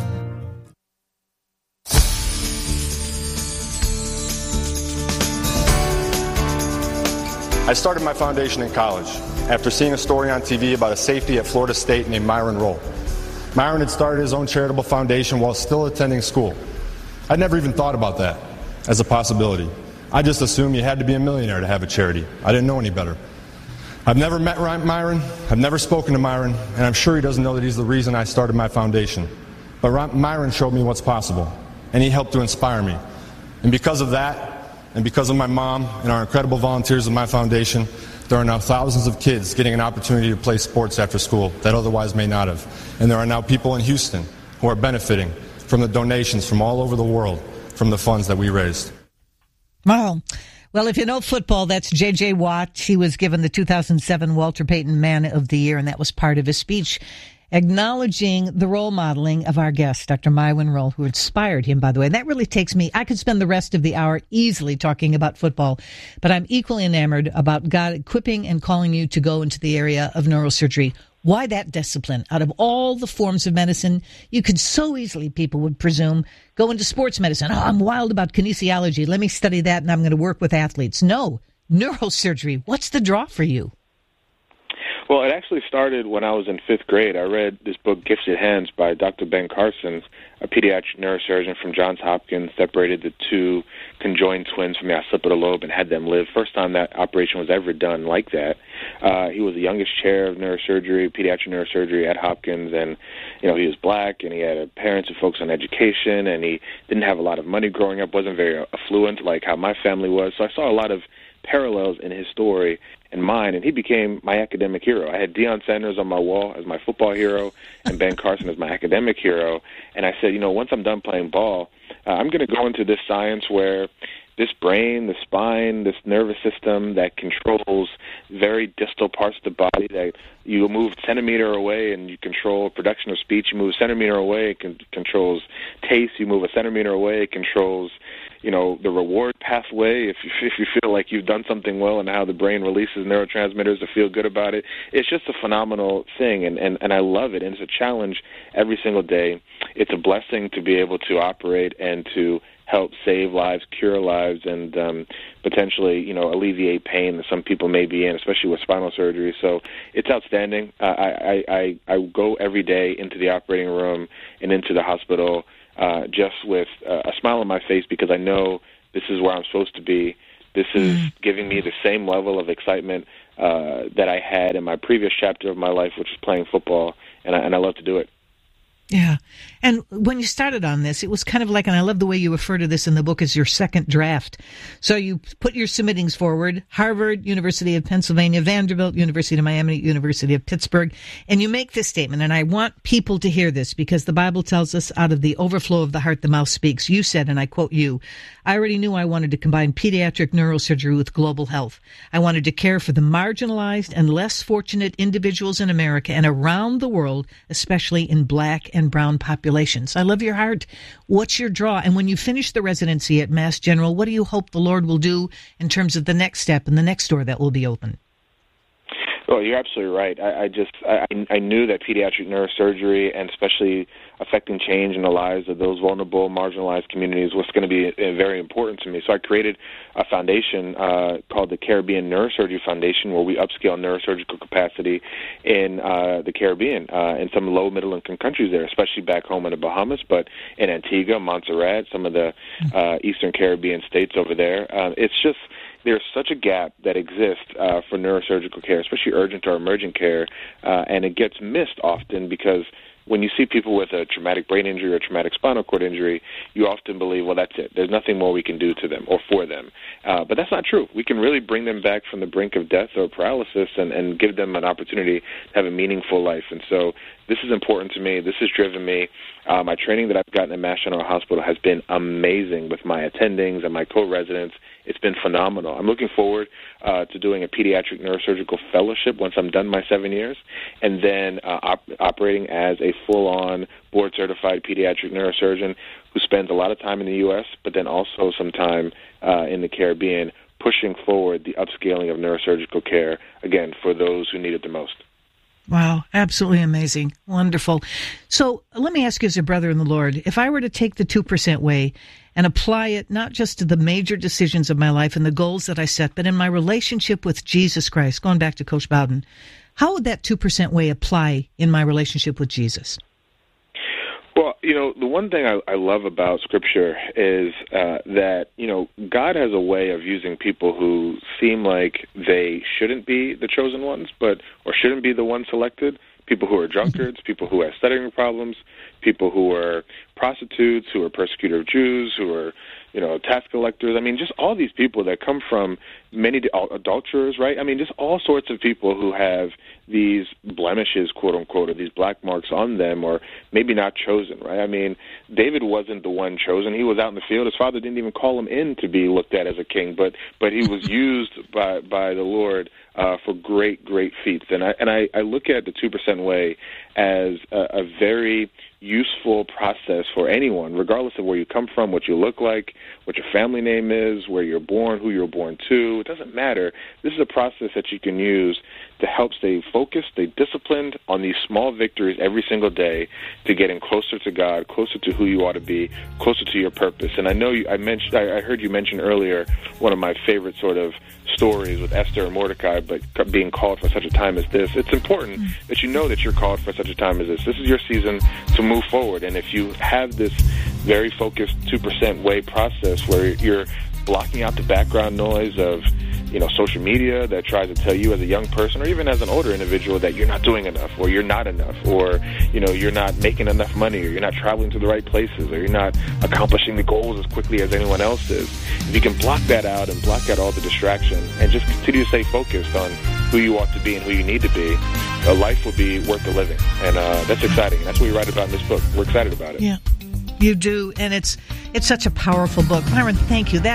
S25: I started my foundation in college after seeing a story on TV about a safety at Florida State named Myron Rolle. Myron had started his own charitable foundation while still attending school. I'd never even thought about that as a possibility. I just assumed you had to be a millionaire to have a charity. I didn't know any better. I've never met Myron, I've never spoken to Myron, and I'm sure he doesn't know that he's the reason I started my foundation. But Myron showed me what's possible, and he helped to inspire me. And because of that, and because of my mom and our incredible volunteers of my foundation, there are now thousands of kids getting an opportunity to play sports after school that otherwise may not have. And there are now people in Houston who are benefiting from the donations from all over the world from the funds that we raised.
S2: Wow. Well, if you know football, that's J.J. Watt. He was given the 2007 Walter Payton Man of the Year, and that was part of his speech acknowledging the role modeling of our guest, Dr. Myron Rolle, who inspired him, by the way. And that really takes me, I could spend the rest of the hour easily talking about football, but I'm equally enamored about God equipping and calling you to go into the area of neurosurgery. Why that discipline? Out of all the forms of medicine, you could so easily, people would presume, go into sports medicine. Oh, I'm wild about kinesiology. Let me study that and I'm going to work with athletes. No, neurosurgery. What's the draw for you?
S7: Well, it actually started when I was in 5th grade. I read this book, Gifted Hands, by Dr. Ben Carson, a pediatric neurosurgeon from Johns Hopkins, separated the two conjoined twins from the occipital lobe and had them live. First time that operation was ever done like that. He was the youngest chair of neurosurgery, pediatric neurosurgery at Hopkins, and he was black, and he had parents who focused on education, and he didn't have a lot of money growing up, wasn't very affluent like how my family was. So I saw a lot of parallels in his story and mine, and he became my academic hero. I had Deion Sanders on my wall as my football hero and Ben Carson as my academic hero, and I said, once I'm done playing ball, I'm going to go into this science where this brain, the spine, this nervous system that controls very distal parts of the body, that you move a centimeter away and you control production of speech. You move a centimeter away, it controls taste. You move a centimeter away, it controls, the reward pathway, if you feel like you've done something well, and how the brain releases neurotransmitters to feel good about it. It's just a phenomenal thing, and I love it, and it's a challenge every single day. It's a blessing to be able to operate and to help save lives, cure lives, and potentially, alleviate pain that some people may be in, especially with spinal surgery. So it's outstanding. I go every day into the operating room and into the hospital just with a smile on my face, because I know this is where I'm supposed to be. This is giving me the same level of excitement that I had in my previous chapter of my life, which is playing football, and I love to do it.
S2: Yeah. And when you started on this, it was kind of like, and I love the way you refer to this in the book as your second draft. So you put your submittings forward: Harvard, University of Pennsylvania, Vanderbilt, University of Miami, University of Pittsburgh. And you make this statement, and I want people to hear this, because the Bible tells us, out of the overflow of the heart, the mouth speaks. You said, and I quote you, "I already knew I wanted to combine pediatric neurosurgery with global health. I wanted to care for the marginalized and less fortunate individuals in America and around the world, especially in Black and brown populations." I love your heart. What's your draw? And when you finish the residency at Mass General, what do you hope the Lord will do in terms of the next step and the next door that will be open?
S7: Well, you're absolutely right. I knew that pediatric neurosurgery, and especially affecting change in the lives of those vulnerable, marginalized communities, was going to be very important to me. So I created a foundation called the Caribbean Neurosurgery Foundation, where we upscale neurosurgical capacity in the Caribbean, in some low, middle-income countries there, especially back home in the Bahamas, but in Antigua, Montserrat, some of the Eastern Caribbean states over there. It's just, there's such a gap that exists for neurosurgical care, especially urgent or emergent care, and it gets missed often because when you see people with a traumatic brain injury or traumatic spinal cord injury, you often believe, well, that's it. There's nothing more we can do to them or for them. But that's not true. We can really bring them back from the brink of death or paralysis and give them an opportunity to have a meaningful life. And so this is important to me. This has driven me. My training that I've gotten at Mass General Hospital has been amazing with my attendings and my co-residents. It's been phenomenal. I'm looking forward to doing a pediatric neurosurgical fellowship once I'm done my 7 years, and then operating as a full-on board-certified pediatric neurosurgeon who spends a lot of time in the U.S., but then also some time in the Caribbean, pushing forward the upscaling of neurosurgical care, again, for those who need it the most.
S2: Wow, absolutely amazing. Wonderful. So let me ask you, as a brother in the Lord, if I were to take the 2% way and apply it not just to the major decisions of my life and the goals that I set, but in my relationship with Jesus Christ, going back to Coach Bowden, how would that 2% way apply in my relationship with Jesus?
S7: Well, the one thing I love about Scripture is that, God has a way of using people who seem like they shouldn't be the chosen ones, or shouldn't be the ones selected, people who are drunkards, people who have stuttering problems, people who are prostitutes, who are persecutor of Jews, who are, tax collectors. I mean, just all these people that come from many adulterers, right? I mean, just all sorts of people who have these blemishes, quote unquote, or these black marks on them, or maybe not chosen, right? I mean, David wasn't the one chosen. He was out in the field. His father didn't even call him in to be looked at as a king, but he was used by the Lord for great, great feats. And I look at the 2% way as a very useful process for anyone, regardless of where you come from, what you look like, what your family name is, where you're born, who you're born to. It doesn't matter. This is a process that you can use to help stay focused, stay disciplined on these small victories every single day to getting closer to God, closer to who you ought to be, closer to your purpose. And I know I heard you mention earlier one of my favorite sort of stories with Esther and Mordecai, but being called for such a time as this. It's important that you know that you're called for such a time as this. This is your season to move forward. And if you have this very focused 2% way process where you're blocking out the background noise of social media that tries to tell you as a young person or even as an older individual that you're not doing enough or you're not enough or, you're not making enough money or you're not traveling to the right places or you're not accomplishing the goals as quickly as anyone else is. If you can block that out and block out all the distraction and just continue to stay focused on who you ought to be and who you need to be, life will be worth the living. And that's exciting. That's what we write about in this book. We're excited about it.
S2: Yeah, you do. And it's such a powerful book. Myron, thank you. That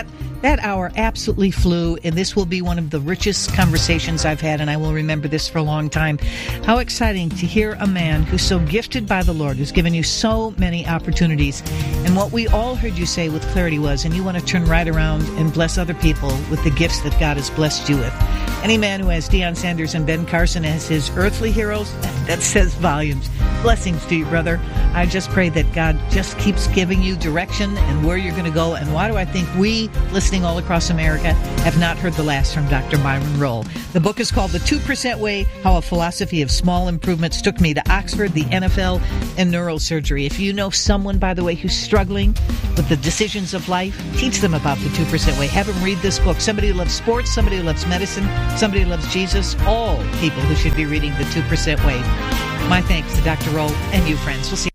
S2: That hour absolutely flew, and this will be one of the richest conversations I've had, and I will remember this for a long time. How exciting to hear a man who's so gifted by the Lord, who's given you so many opportunities. And what we all heard you say with clarity was, and you want to turn right around and bless other people with the gifts that God has blessed you with. Any man who has Deion Sanders and Ben Carson as his earthly heroes, that says volumes. Blessings to you, brother. I just pray that God just keeps giving you direction and where you're going to go. And why do I think we, listening all across America, have not heard the last from Dr. Myron Rolle? The book is called The 2% Way, How a Philosophy of Small Improvements Took Me to Oxford, the NFL, and Neurosurgery. If you know someone, by the way, who's struggling with the decisions of life, teach them about the 2% Way. Have them read this book. Somebody who loves sports, somebody who loves medicine, somebody who loves Jesus, all people who should be reading the 2% Way. My thanks to Dr. Rolle and you, friends. We'll see you.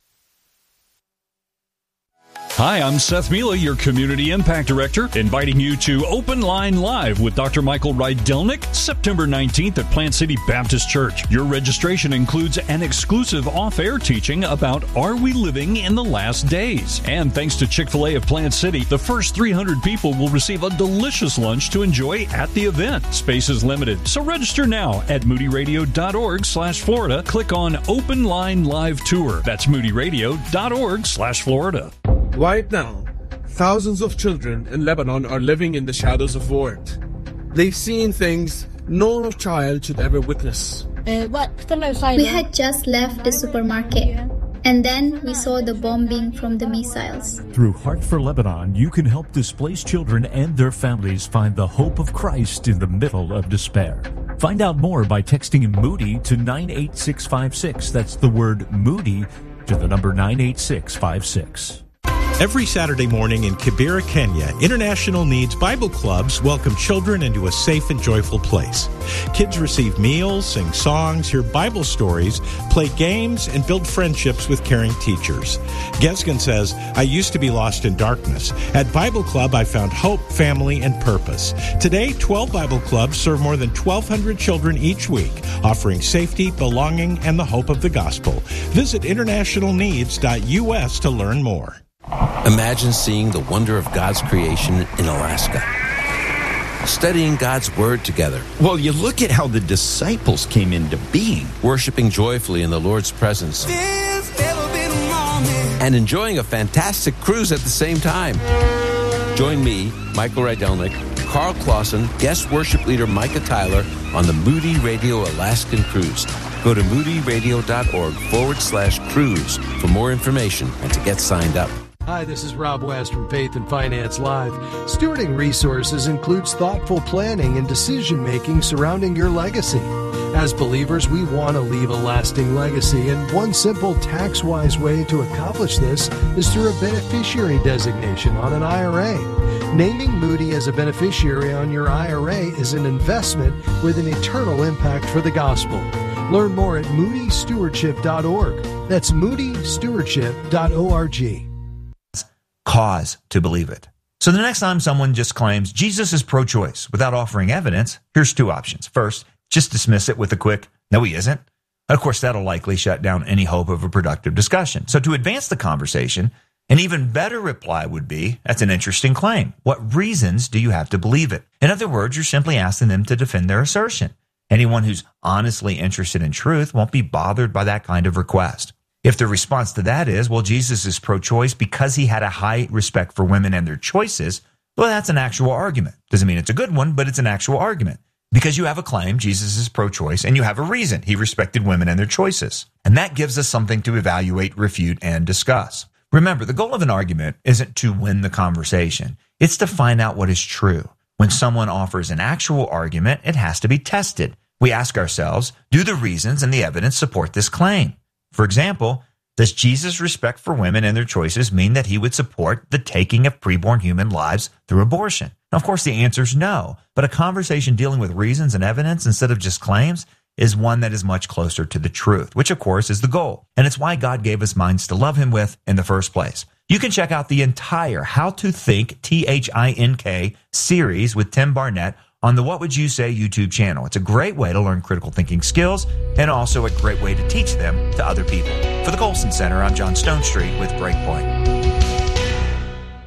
S1: Hi, I'm Seth Mila, your Community Impact Director, inviting you to Open Line Live with Dr. Michael Rydelnik, September 19th at Plant City Baptist Church. Your registration includes an exclusive off-air teaching about Are We Living in the Last Days? And thanks to Chick-fil-A of Plant City, the first 300 people will receive a delicious lunch to enjoy at the event. Space is limited, so register now at moodyradio.org/Florida. Click on Open Line Live Tour. That's moodyradio.org/Florida.
S3: Right now, thousands of children in Lebanon are living in the shadows of war. They've seen things no child should ever witness.
S5: We had just left the supermarket, and then we saw the bombing from the missiles.
S6: Through Heart for Lebanon, you can help displaced children and their families find the hope of Christ in the middle of despair. Find out more by texting Moody to 98656. That's the word Moody to the number 98656.
S10: Every Saturday morning in Kibera, Kenya, International Needs Bible Clubs welcome children into a safe and joyful place. Kids receive meals, sing songs, hear Bible stories, play games, and build friendships with caring teachers. Gesgen says, I used to be lost in darkness. At Bible Club, I found hope, family, and purpose. Today, 12 Bible Clubs serve more than 1,200 children each week, offering safety, belonging, and the hope of the gospel. Visit internationalneeds.us to learn more.
S9: Imagine seeing the wonder of God's creation in Alaska. Studying God's Word together.
S15: Well, you look at how the disciples came into being.
S9: Worshiping joyfully in the Lord's presence. And enjoying a fantastic cruise at the same time. Join me, Michael Rydelnik, Carl Clausen, guest worship leader Micah Tyler on the Moody Radio Alaskan Cruise. Go to moodyradio.org/cruise for more information and to get signed up.
S16: Hi, this is Rob West from Faith and Finance Live. Stewarding resources includes thoughtful planning and decision-making surrounding your legacy. As believers, we want to leave a lasting legacy, and one simple tax-wise way to accomplish this is through a beneficiary designation on an IRA. Naming Moody as a beneficiary on your IRA is an investment with an eternal impact for the gospel. Learn more at moodystewardship.org. That's moodystewardship.org.
S26: Cause to believe it. So the next time someone just claims Jesus is pro-choice without offering evidence, here's two options. First, just dismiss it with a quick, no, he isn't. Of course, that'll likely shut down any hope of a productive discussion. So to advance the conversation, an even better reply would be, that's an interesting claim. What reasons do you have to believe it? In other words, you're simply asking them to defend their assertion. Anyone who's honestly interested in truth won't be bothered by that kind of request. If the response to that is, well, Jesus is pro-choice because he had a high respect for women and their choices, well, that's an actual argument. Doesn't mean it's a good one, but it's an actual argument. Because you have a claim, Jesus is pro-choice, and you have a reason. He respected women and their choices. And that gives us something to evaluate, refute, and discuss. Remember, the goal of an argument isn't to win the conversation. It's to find out what is true. When someone offers an actual argument, it has to be tested. We ask ourselves, do the reasons and the evidence support this claim? For example, does Jesus' respect for women and their choices mean that he would support the taking of preborn human lives through abortion? Now, of course, the answer is no, but a conversation dealing with reasons and evidence instead of just claims is one that is much closer to the truth, which, of course, is the goal. And it's why God gave us minds to love him with in the first place. You can check out the entire How to Think, T-H-I-N-K series with Tim Barnett on the What Would You Say YouTube channel. It's a great way to learn critical thinking skills and also a great way to teach them to other people. For the Colson Center, I'm John Stone Street with Breakpoint.
S27: You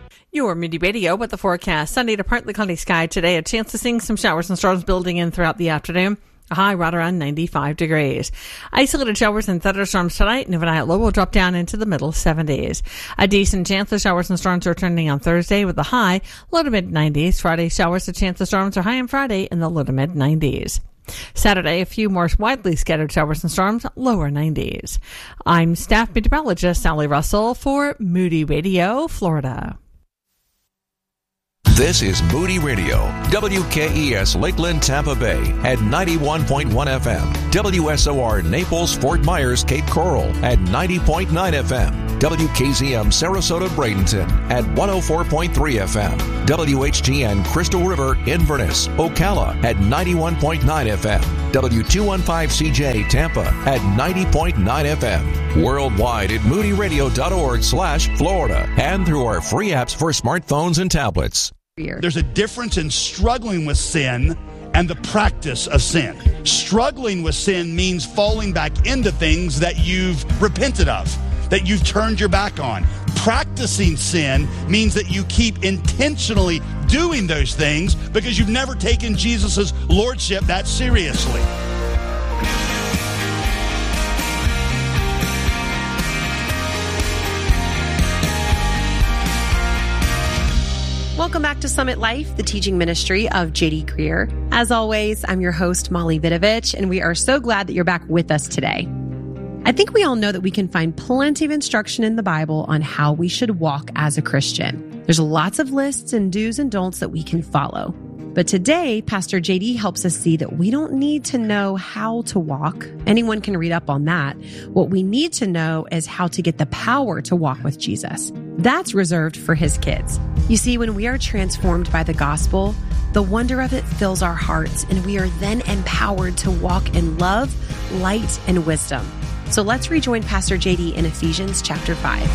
S8: your Moody Radio with the forecast. Sunny to partly cloudy sky today. A chance of seeing some showers and storms building in throughout the afternoon. A high right around 95 degrees. Isolated showers and thunderstorms tonight, and overnight low will drop down into the middle 70s. A decent chance of showers and storms returning on Thursday with a high low to mid 90s. Friday showers, a chance of storms are high on Friday in the low to mid 90s. Saturday, a few more widely scattered showers and storms, lower 90s. I'm staff meteorologist Sally Russell for Moody Radio, Florida.
S11: This is Moody Radio, WKES Lakeland, Tampa Bay at 91.1 FM, WSOR Naples, Fort Myers, Cape Coral at 90.9 FM, WKZM Sarasota, Bradenton at 104.3 FM, WHGN Crystal River, Inverness, Ocala at 91.9 FM, W215CJ Tampa at 90.9 FM, worldwide at moodyradio.org/Florida, and through our free apps for smartphones and tablets.
S12: There's a difference in struggling with sin and the practice of sin. Struggling with sin means falling back into things that you've repented of, that you've turned your back on. Practicing sin means that you keep intentionally doing those things because you've never taken Jesus' lordship that seriously.
S13: Welcome back to Summit Life, the teaching ministry of J.D. Greear. As always, I'm your host, Molly Vidovich, and we are so glad that you're back with us today. I think we all know that we can find plenty of instruction in the Bible on how we should walk as a Christian. There's lots of lists and do's and don'ts that we can follow. But today, Pastor J.D. helps us see that we don't need to know how to walk. Anyone can read up on that. What we need to know is how to get the power to walk with Jesus. That's reserved for his kids. You see, when we are transformed by the gospel, the wonder of it fills our hearts, and we are then empowered to walk in love, light, and wisdom. So let's rejoin Pastor J.D. in Ephesians chapter 5.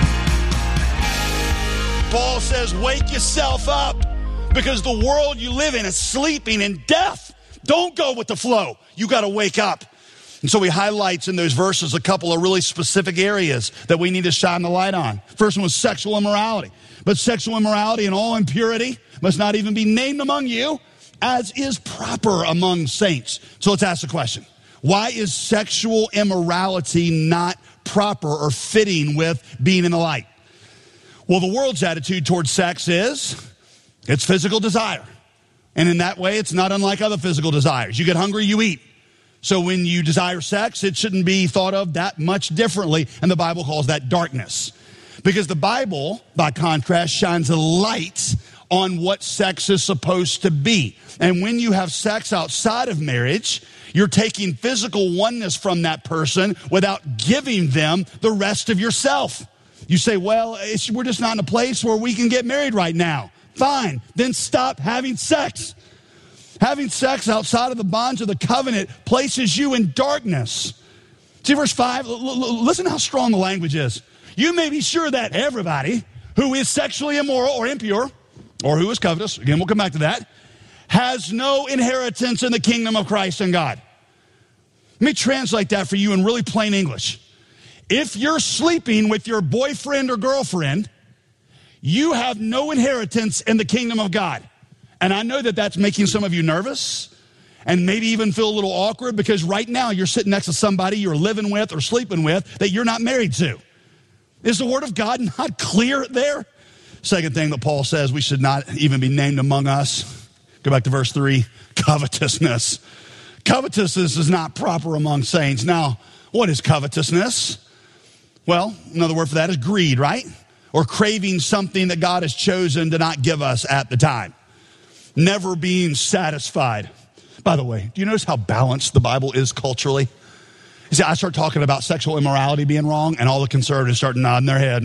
S12: Paul says, wake yourself up, because the world you live in is sleeping in death. Don't go with the flow. You got to wake up. And so he highlights in those verses a couple of really specific areas that we need to shine the light on. First one was sexual immorality. But sexual immorality and all impurity must not even be named among you, as is proper among saints. So let's ask the question. Why is sexual immorality not proper or fitting with being in the light? Well, the world's attitude towards sex is it's physical desire. And in that way, it's not unlike other physical desires. You get hungry, you eat. So when you desire sex, it shouldn't be thought of that much differently. And the Bible calls that darkness. Because the Bible, by contrast, shines a light on what sex is supposed to be. And when you have sex outside of marriage, you're taking physical oneness from that person without giving them the rest of yourself. You say, well, we're just not in a place where we can get married right now. Fine, then stop having sex. Having sex outside of the bonds of the covenant places you in darkness. See verse 5, listen how strong the language is. You may be sure that everybody who is sexually immoral or impure, or who is covetous, again, we'll come back to that, has no inheritance in the kingdom of Christ and God. Let me translate that for you in really plain English. If you're sleeping with your boyfriend or girlfriend, you have no inheritance in the kingdom of God. And I know that that's making some of you nervous and maybe even feel a little awkward because right now you're sitting next to somebody you're living with or sleeping with that you're not married to. Is the word of God not clear there? Second thing that Paul says we should not even be named among us. Go back to verse 3, covetousness. Covetousness is not proper among saints. Now, what is covetousness? Well, another word for that is greed, right? Or craving something that God has chosen to not give us at the time. Never being satisfied. By the way, do you notice how balanced the Bible is culturally? You see, I start talking about sexual immorality being wrong, and all the conservatives start nodding their head.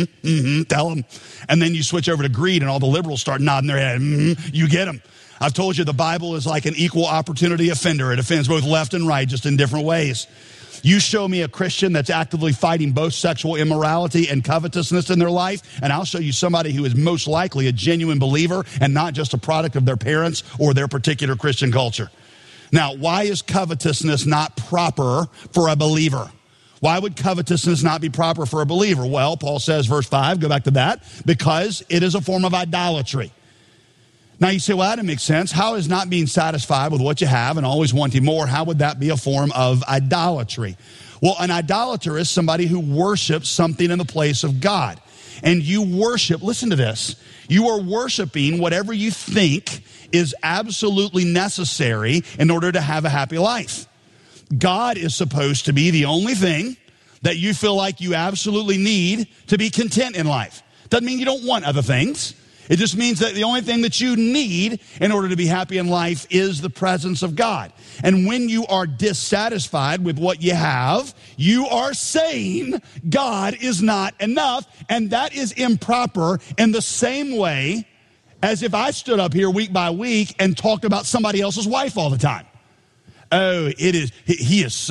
S12: Tell them. And then you switch over to greed, and all the liberals start nodding their head. You get them. I've told you the Bible is like an equal opportunity offender. It offends both left and right, just in different ways. You show me a Christian that's actively fighting both sexual immorality and covetousness in their life, and I'll show you somebody who is most likely a genuine believer and not just a product of their parents or their particular Christian culture. Now, why is covetousness not proper for a believer? Why would covetousness not be proper for a believer? Well, Paul says, verse 5, go back to that, because it is a form of idolatry. Now you say, well, that doesn't make sense. How is not being satisfied with what you have and always wanting more, how would that be a form of idolatry? Well, an idolater is somebody who worships something in the place of God. And you worship, listen to this, you are worshiping whatever you think is absolutely necessary in order to have a happy life. God is supposed to be the only thing that you feel like you absolutely need to be content in life. Doesn't mean you don't want other things. It just means that the only thing that you need in order to be happy in life is the presence of God. And when you are dissatisfied with what you have, you are saying God is not enough, and that is improper in the same way as if I stood up here week by week and talked about somebody else's wife all the time. Oh, he is so